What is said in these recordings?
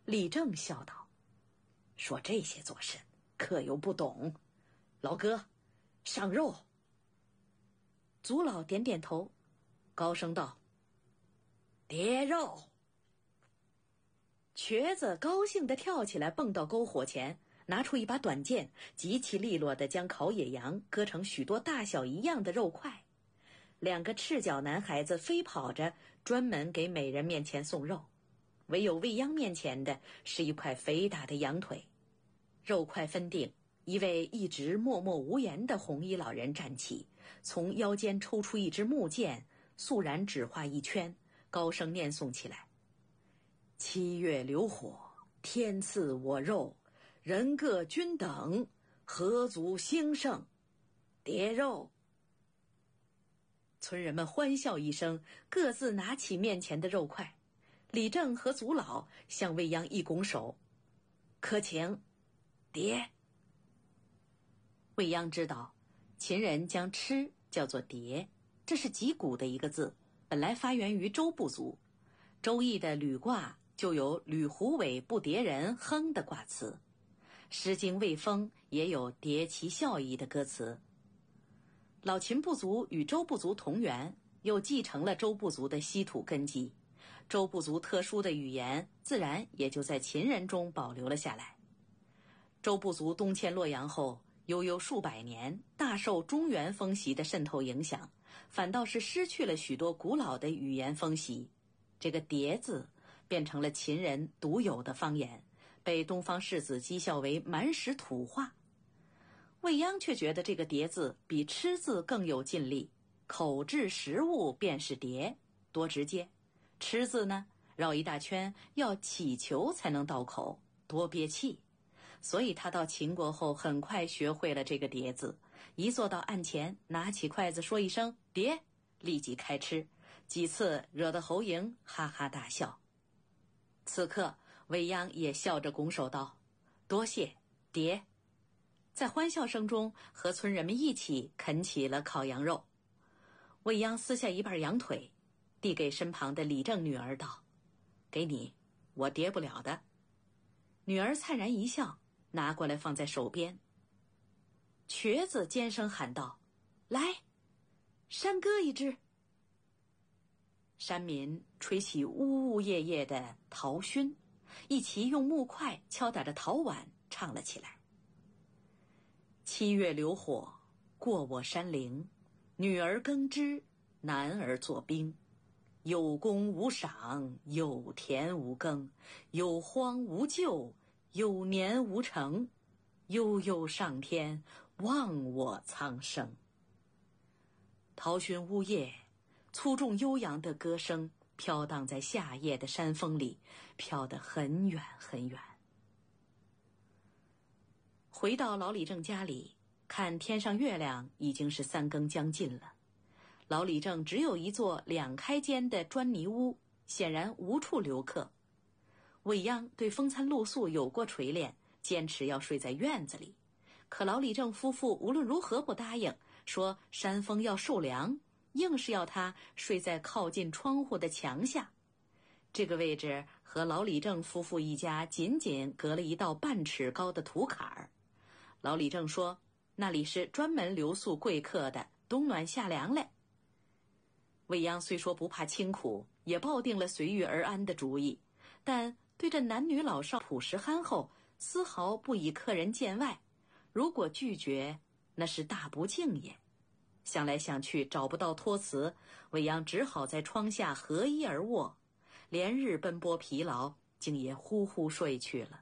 李正笑道：说这些作甚，可有不懂？老哥，上肉。族老点点头，高声道：叠肉。瘸子高兴地跳起来，蹦到篝火前，拿出一把短剑，极其利落地将烤野羊割成许多大小一样的肉块。两个赤脚男孩子飞跑着，专门给美人面前送肉。唯有未央面前的是一块肥大的羊腿。肉块分定，一位一直默默无言的红衣老人站起，从腰间抽出一支木剑，肃然指画一圈，高声念诵起来：七月流火，天赐我肉，人各均等，何足兴盛，叠肉。村人们欢笑一声，各自拿起面前的肉块。李正和族老向未央一拱手：可请叠。未央知道秦人将吃叫做叠，这是极古的一个字，本来发源于周部族。周易的履卦就有履虎尾不叠人亨的卦词，诗经卫风也有叠其效益的歌词。老秦部族与周部族同源，又继承了周部族的稀土根基，周部族特殊的语言自然也就在秦人中保留了下来。周部族东迁洛阳后，悠悠数百年，大受中原风习的渗透影响，反倒是失去了许多古老的语言风习。这个叠字变成了秦人独有的方言，被东方士子讥笑为满史土话。未央却觉得这个叠字比吃字更有劲力，口制食物便是叠，多直接；吃字呢，绕一大圈，要祈求才能到口，多憋气。所以他到秦国后很快学会了这个叠字，一坐到案前，拿起筷子说一声叠，立即开吃，几次惹得侯嬴哈哈大笑。此刻未央也笑着拱手道：多谢叠。在欢笑声中，和村人们一起啃起了烤羊肉。未央撕下一半羊腿，递给身旁的李正女儿道：给你，我叠不了的。女儿灿然一笑，拿过来放在手边。瘸子尖声喊道：来，山歌一支。山民吹起呜呜咽咽的陶埙，一齐用木块敲打着陶碗唱了起来。七月流火，过我山陵，女儿耕织，男儿做兵。有功无赏，有田无耕，有荒无救，有年无成。悠悠上天，望我苍生。陶埙呜咽，粗重悠扬的歌声飘荡在夏夜的山峰里，飘得很远很远。回到老李正家里，看天上月亮已经是3更将近了。老李正只有一座2开间的砖泥屋，显然无处留客。未央对风餐露宿有过锤炼，坚持要睡在院子里，可老李正夫妇无论如何不答应，说山风要受凉，硬是要他睡在靠近窗户的墙下。这个位置和老李正夫妇一家仅仅隔了1道半尺高的土坎儿。老李正说那里是专门留宿贵客的，冬暖夏凉嘞。未央虽说不怕清苦，也抱定了随遇而安的主意，但对这男女老少朴实憨厚，丝毫不以客人见外。如果拒绝，那是大不敬也。想来想去找不到托辞，未央只好在窗下合衣而卧，连日奔波疲劳，竟也呼呼睡去了。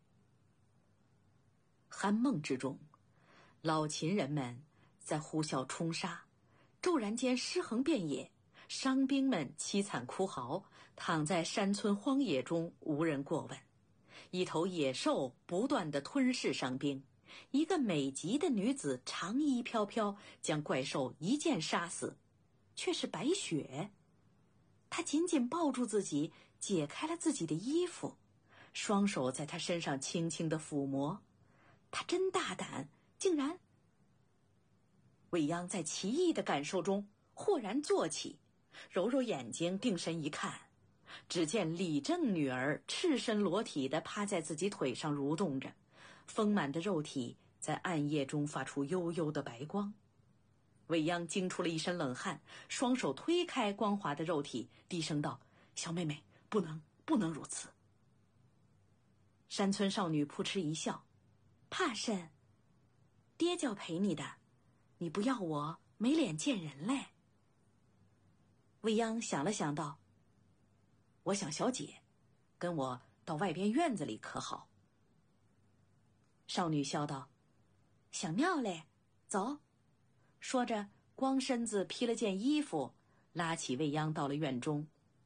酣梦之中，老秦人们在呼啸冲杀，骤然间尸横遍野，伤兵们凄惨哭嚎，躺在山村荒野中无人过问。一头野兽不断地吞噬伤兵，一个美极的女子长衣飘飘，将怪兽一剑杀死，却是白雪。她紧紧抱住自己，解开了自己的衣服，双手在她身上轻轻地抚摸。她真大胆，竟然……未央在奇异的感受中豁然坐起，揉揉眼睛，定神一看， 只见李正女儿赤身裸体地趴在自己腿上蠕动着，丰满的肉体在暗夜中发出幽幽的白光。未央惊出了一身冷汗，双手推开光滑的肉体，低声道：“小妹妹，不能如此。”山村少女扑哧一笑：“怕甚？爹叫陪你的，你不要我没脸见人嘞。”未央想了想道：“我想小姐，跟我到外边院子里可好？”少女笑道：“想尿嘞，走。”说着，光身子披了件衣服，拉起未央到了院中。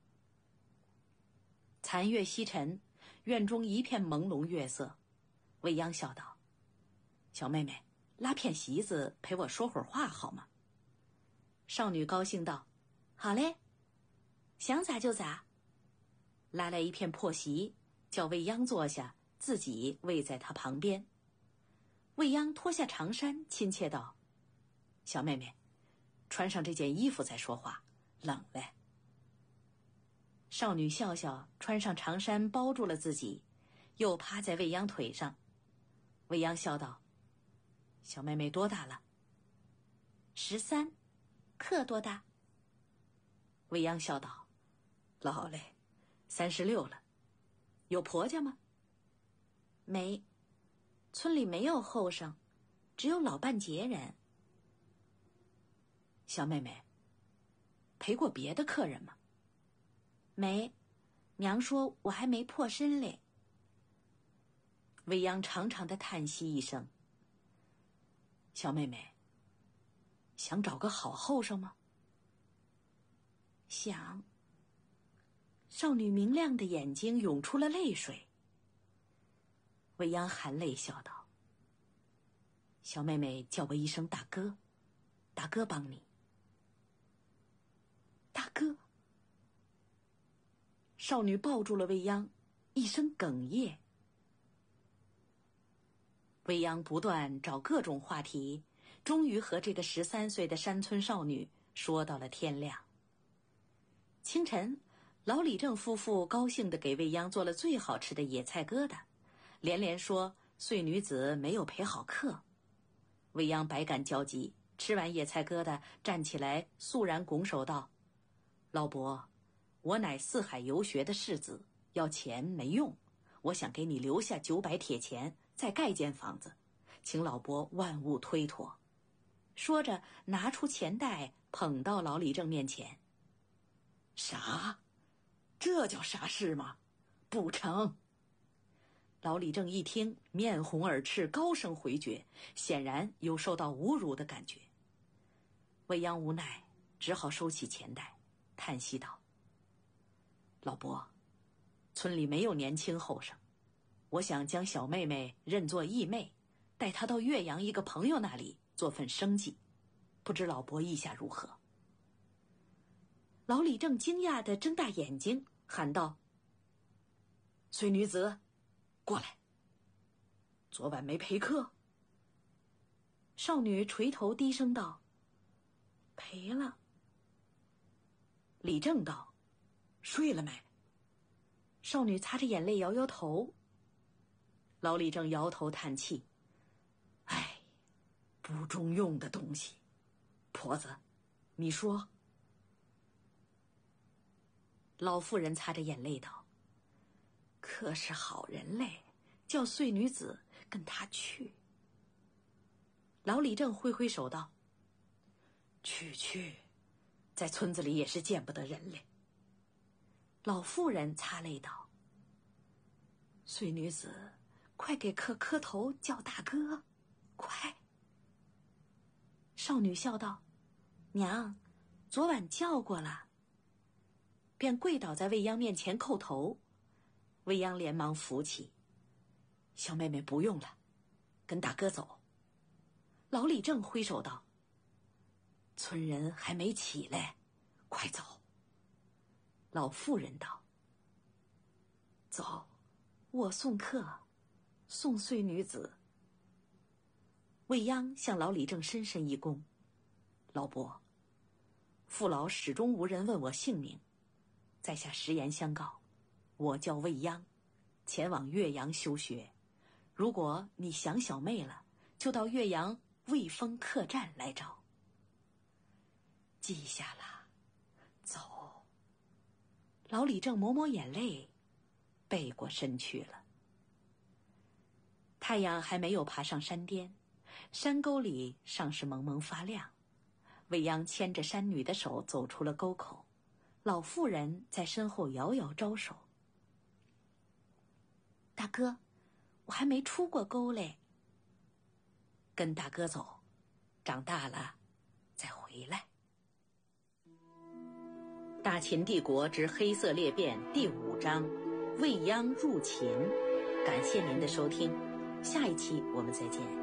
残月西沉，院中一片朦胧月色。未央笑道：“小妹妹，拉片席子陪我说会儿话好吗？”少女高兴道：“好嘞，想咋就咋。”拉来一片破席，叫未央坐下，自己偎在他旁边。未央脱下长衫，亲切道：“小妹妹，穿上这件衣服再说话，冷嘞。”少女笑笑，穿上长衫包住了自己，又趴在未央腿上。未央笑道：“小妹妹多大了？”“13。”“克多大？”未央笑道：“老嘞，36了。有婆家吗？”“没，村里没有后生，只有老半截人。”“小妹妹，陪过别的客人吗？”“没，娘说我还没破身嘞。”未央长长的叹息一声：“小妹妹，想找个好后生吗？”“想。”少女明亮的眼睛涌出了泪水。未央含泪笑道：“小妹妹叫我一声大哥，大哥帮你。”“大哥！”少女抱住了未央，一声哽咽。未央不断找各种话题，终于和这个13岁的山村少女说到了天亮。清晨，老李正夫妇高兴地给未央做了最好吃的野菜疙瘩，连连说穗女子没有陪好客。未央百感交集，吃完野菜疙瘩，站起来肃然拱手道：“老伯，我乃四海游学的士子，要钱没用，我想给你留下900铁钱，再盖间房子，请老伯万勿推脱。”说着拿出钱袋捧到老李正面前。“啥？这叫啥事吗？不成！”老李正一听，面红耳赤，高声回绝，显然有受到侮辱的感觉。未央无奈，只好收起钱袋，叹息道：“老伯，村里没有年轻后生，我想将小妹妹认作义妹，带她到岳阳一个朋友那里做份生计，不知老伯意下如何？”老李正惊讶地睁大眼睛，喊道：“穗女子，过来！昨晚没陪客？”少女垂头低声道：“陪了。”李正道：“睡了没？”少女擦着眼泪摇摇头。老李正摇头叹气：“哎，不中用的东西。婆子，你说。”老妇人擦着眼泪道：“可是好人嘞，叫穗女子跟他去。”老李正挥挥手道：“去，在村子里也是见不得人嘞。”老妇人擦泪道：“穗女子，快给客磕头叫大哥，快！”少女笑道：“娘，昨晚叫过了。”便跪倒在未央面前叩头。未央连忙扶起：“小妹妹不用了，跟大哥走。”老李正挥手道：“村人还没起来，快走。”老妇人道：“走，我送客，送穗女子。”未央向老李正深深一躬：“老伯，父老始终无人问我姓名， 在下实言相告，我叫未央，前往岳阳修学。如果你想小妹了，就到岳阳卫丰客栈来找。记下了，走。老李正抹抹眼泪，背过身去了。太阳还没有爬上山巅，山沟里尚是蒙蒙发亮。未央牵着山女的手走出了沟口，老妇人在身后遥遥招手：“大哥，我还没出过沟嘞。”“跟大哥走，长大了再回来。”大秦帝国之黑色裂变第5章，未央入秦。感谢您的收听，下一期我们再见。